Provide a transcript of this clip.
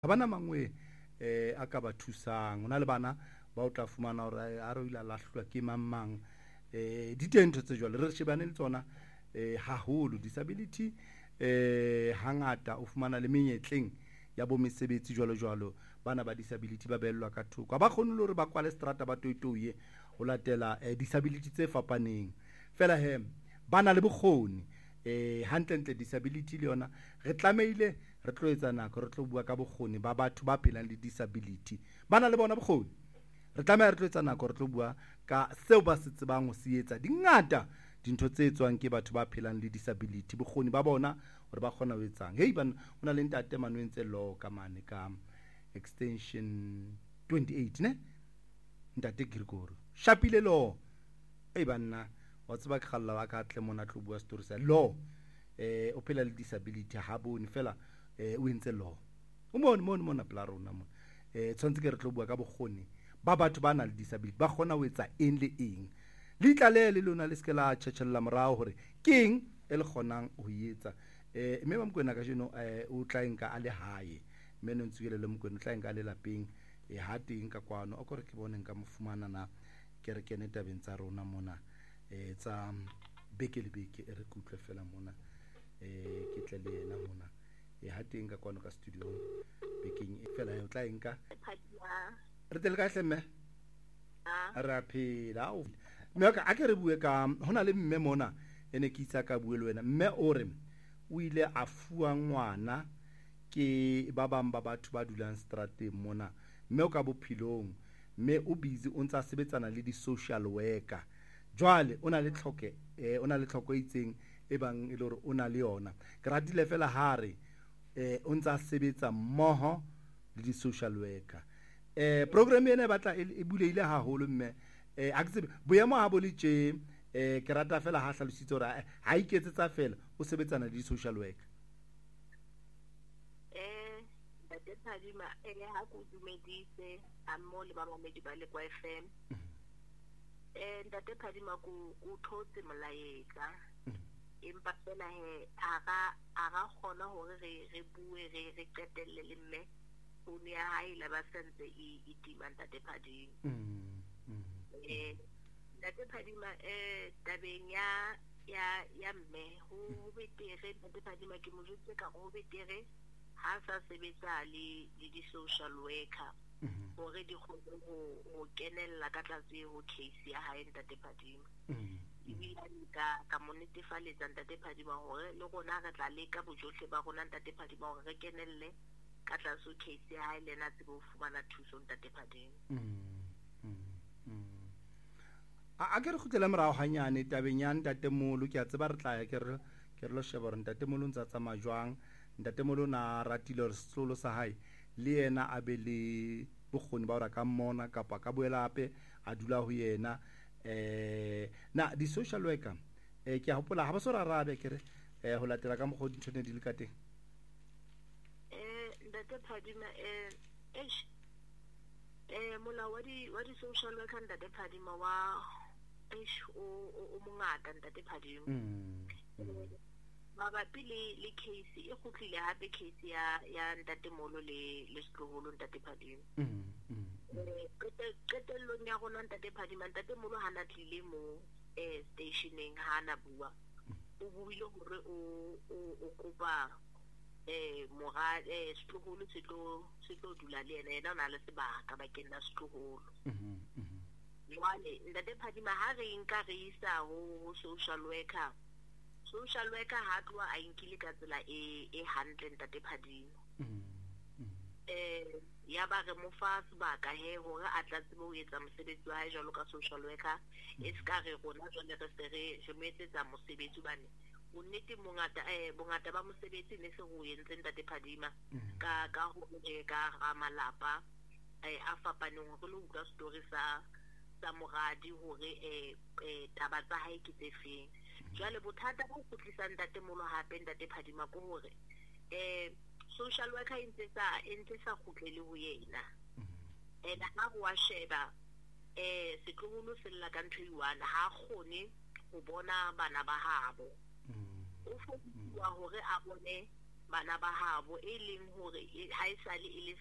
ga bana mangwe a ka ba thusang ona le bana ba o tla fumana gore a re ile lahlwa ke mamang di teng ntho tse jwale re shebane le tsona haholo disability hangata o fumana le menyetleng ya bo mesebetsi jwalo bana ba disability ba bellwa ka thoko ba kgone le hore ba kwale strata ba toitoye ho latela disability tse fapaneng fela bana le bokgoni hantle disability le yona re tlameile re tlo etsa nako re tlo bua ka bokgoni ba batho ba phelang le disability bana le bona bokgoni re tlameha re tlo etsa nako re tlo bua ka seo ba se tsebang ho se etsa dingata dintho tse etswang ke batho ba phelang le disability bokgoni ba bona hore ba kgona ho etsang bana ona le ntate manwentse law ka mane ka extension 28 ne ntate Grigoro shapile law bana wa tseba ke khalla wa ka tle mona tlo bua story sa law o phela le disability ha bone fela o entse law o mona pla rona mo tshwantse ke re tlo bua ka bokgoni ba batho ba na le disability ba kgona ho etsa eng le eng le tlalele lona le skela tshetsella morao hore keng e le kgonang ho etsa mme ba mkwena ka jeno o tla enka a le hae mme no ntswele le mkwena o tla enka le lapeng ha teng ka kwano o kore ke bone nka mofumana na ke re kene tabeng tsa rona mona tsa beke le beke re kutlwe fela mona ke tle le yena mona ha teng ka kwano ka studio bekeng fela o tla enka re tele ka hlemme ra phela mme ka a ke re bue ka hona le mme mona ene ke itsa ka bue le wena mme o re o ile a fuwa ngwana ke ba bang ba batho ba dulang strateng mona mme o ka bophilong mme o busy o ntsa sebetsana le di social worker jwale ona le tlhoko itseng e bang e le hore ona le yona ke ratile fela hare o ntsa sebetsa mmoho le di social worker program ena e batla e buleile haholo mme a ke tsebe boemo ha bo le tje ke rata fela ha hlalositse hore ha iketsetsa fela o sebetsana le di social worker Phadima ha go dumedise a mo le ba mamedi ba le kwa FM ntate Phadima go thotse molaetsa empa fela a ga kgona hore re bue re qetelle le mme o ne a haile ba sentse e tima ntate Phadima ntate Phadima tabeng ya mme ho betere ntate Phadima ke mo jwetse ka go betere ha sa sebetsa le di social worker hore di kgone ho kenella ka tlase ho case ya hae ntate Phadima ebile ka mo netefaletsa ntate Phadima hore le rona re tla leka bojohle ba rona ntate Phadima hore re kenelle ka tlase ho case ya hae le na tsebo ho fumana thuso ntate Phadima a ke re khutlela morao hanyane tabeng ya ntate molo ke a tseba re tla ya ke re lo sheba re ntate molo ntsa tsama jwang ntate molo na ratile re solo sa hae le yena a be le bokgoni ba ora ka mona kapa ka boela ape a dula ho yena na di social worker ke a hopola ha ba so rarabe ke re ho latela ka mogodi ntshone di le ka teng ntate Phadima mola wa di social worker ntate Phadima o mongata ntate Phadima mabapi le case e kgutlile hape case ya ntate molo le setloholo ntate Phadima qetellong ya rona ntate Phadima ntate molo hana tlile mo stationeng hana bua o buile hore o kopa setloholo se tlo dula le yena o na le sebaka bakeng la setloholo jwale ntate Phadima ha re nka re isa ho social worker ha tloa a inkile ka tsela e hantle ntate Phadima ya ba re mo fa sebaka hore a tla tsebe ho etsa mosebetsi wa hae jwalo ka social worker e ska re rona jwale re se re mo etsetsa mosebetsi bane bonnete bongata ba mosebetsi ne se go entse ntate Phadima ka hore ka ga malapa a fapaneng hore le utlwa story sa moradi hore taba tsa hae ke tse feng jwale bothata bo khutlisa ntate molo hape ntate Phadima ko hore social worker e ntse sa khutlele ho yena ha ho wa sheba setloholo se lla ka ntho e one ha khone ho bona bana ba habo o fokuwa hore a bone bana ba habo e leng hore ha e sale e le